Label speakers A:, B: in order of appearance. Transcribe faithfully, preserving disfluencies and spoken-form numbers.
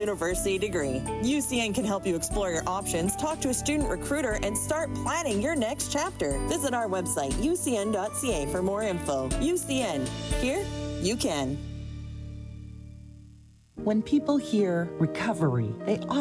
A: university degree. U C N can help you explore your options, talk to a student recruiter, and start planning your next chapter. Visit our website, U C N dot C A, for more info. U C N. Here, you can.
B: When people hear recovery, they